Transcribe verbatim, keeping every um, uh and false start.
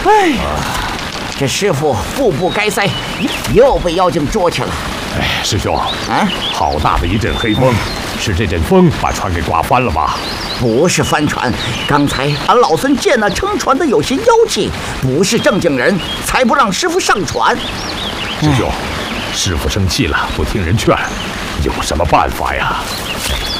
哎，这师傅腹部该塞，又被妖精捉去了。 哎，师兄， 啊， 好大的一阵黑风，是这阵风把船给刮翻了吧？ 不是帆船，刚才俺老孙见那撑船的有些妖气，不是正经人，才不让师傅上船。 师兄，师傅生气了，不听人劝，有什么办法呀？